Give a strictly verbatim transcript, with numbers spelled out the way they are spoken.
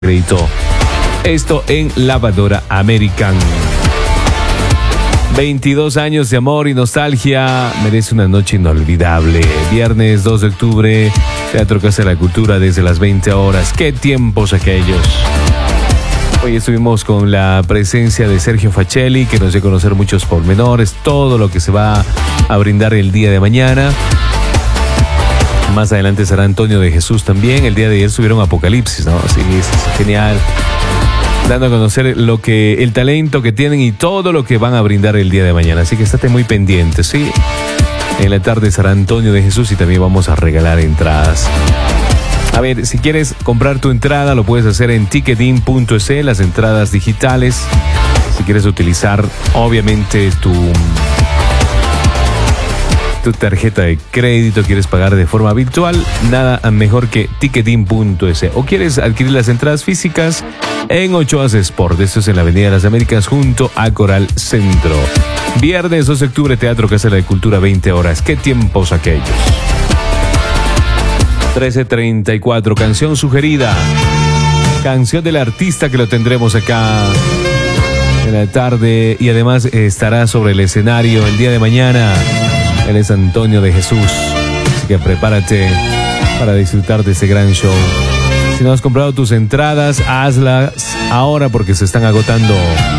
crédito. Esto en Lavadora American. veintidós años de amor y nostalgia, merece una noche inolvidable. Viernes dos de octubre, Teatro Casa de la Cultura desde las veinte horas. ¡Qué tiempos aquellos! Hoy estuvimos con la presencia de Sergio Facelli, que nos dio a conocer muchos pormenores, todo lo que se va a brindar el día de mañana. Más adelante estará Antonio de Jesús también. El día de ayer subieron Apocalipsis, ¿no? Así es, es genial. Dando a conocer lo que, el talento que tienen y todo lo que van a brindar el día de mañana. Así que estate muy pendiente, ¿sí? En la tarde estará Antonio de Jesús y también vamos a regalar entradas. A ver, si quieres comprar tu entrada, lo puedes hacer en ticketin punto es, las entradas digitales. Si quieres utilizar, obviamente, tu, tu tarjeta de crédito, quieres pagar de forma virtual, nada mejor que ticketin punto es. O quieres adquirir las entradas físicas en Ochoas Sport. Esto es en la Avenida de las Américas, junto a Coral Centro. Viernes dos de octubre, Teatro Casa de la Cultura, veinte horas. ¿Qué tiempos aquellos? trece treinta y cuatro, canción sugerida. Canción del artista que lo tendremos acá en la tarde y además estará sobre el escenario el día de mañana. Él es Antonio de Jesús. Así que prepárate para disfrutar de ese gran show. Si no has comprado tus entradas, hazlas ahora porque se están agotando.